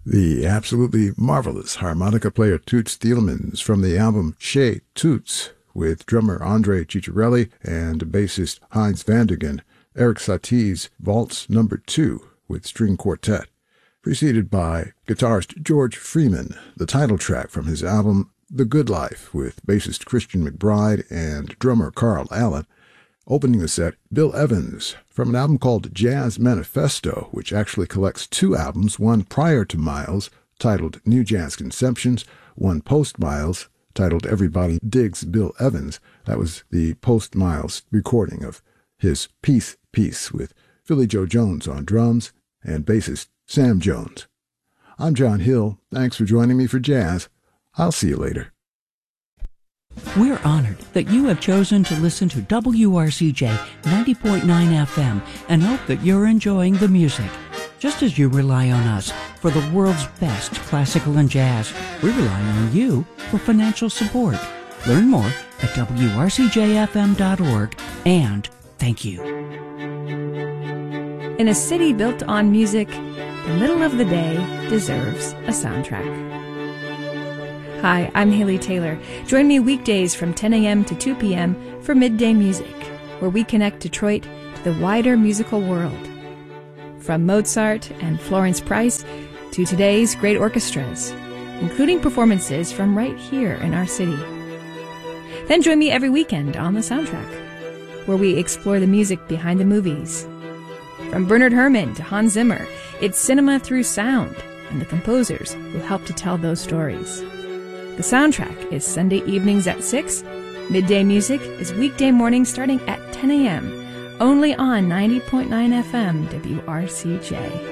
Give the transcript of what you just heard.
The absolutely marvelous harmonica player Toots Thielemans from the album Chez Toots, with drummer Andre Ciccarelli and bassist Heinz Vandergen, Eric Satie's Waltz No. 2 with string quartet, preceded by guitarist George Freeman, the title track from his album The Good Life with bassist Christian McBride and drummer Carl Allen. Opening the set, Bill Evans, from an album called Jazz Manifesto, which actually collects two albums, one prior to Miles, titled New Jazz Conceptions, one post-Miles, titled Everybody Digs Bill Evans. That was the post-Miles recording of his Peace with Philly Joe Jones on drums and bassist Sam Jones. I'm John Hill. Thanks for joining me for Jazz. I'll see you later. We're honored that you have chosen to listen to WRCJ 90.9 FM and hope that you're enjoying the music. Just as you rely on us for the world's best classical and jazz, we rely on you for financial support. Learn more at WRCJFM.org, and thank you. In a city built on music, the middle of the day deserves a soundtrack. Hi, I'm Haley Taylor. Join me weekdays from 10 a.m. to 2 p.m. for Midday Music, where we connect Detroit to the wider musical world. From Mozart and Florence Price to today's great orchestras, including performances from right here in our city. Then join me every weekend on The Soundtrack, where we explore the music behind the movies. From Bernard Herrmann to Hans Zimmer, it's cinema through sound and the composers who help to tell those stories. The Soundtrack is Sunday evenings at 6. Midday Music is weekday mornings starting at 10 a.m. only on 90.9 FM WRCJ.